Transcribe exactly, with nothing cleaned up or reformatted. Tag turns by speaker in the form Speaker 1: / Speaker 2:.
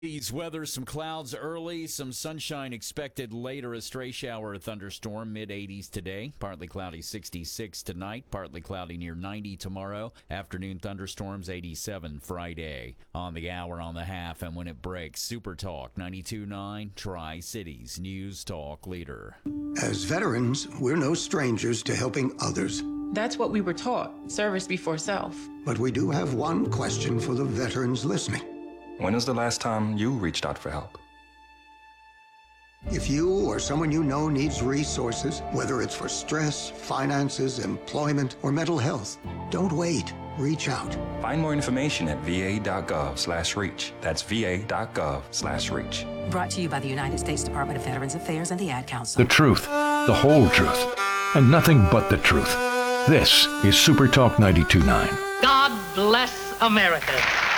Speaker 1: These weather, some clouds early, some sunshine expected later. A stray shower or thunderstorm, mid eighties today. Partly cloudy, sixty-six tonight. Partly cloudy, near ninety tomorrow. Afternoon thunderstorms, eighty-seven Friday. On the hour, on the half, and when it breaks, Super Talk ninety-two point nine, Tri-Cities News Talk Leader.
Speaker 2: As veterans, we're no strangers to helping others.
Speaker 3: That's what we were taught, service before self.
Speaker 2: But we do have one question for the veterans listening.
Speaker 4: When was the last time you reached out for help?
Speaker 2: If you or someone you know needs resources, whether it's for stress, finances, employment, or mental health, don't wait. Reach out.
Speaker 4: Find more information at va.gov slash reach. That's va.gov slash reach.
Speaker 5: Brought to you by the United States Department of Veterans Affairs and the Ad Council.
Speaker 6: The truth, the whole truth, and nothing but the truth. This is Super Talk ninety-two point nine.
Speaker 7: God bless America.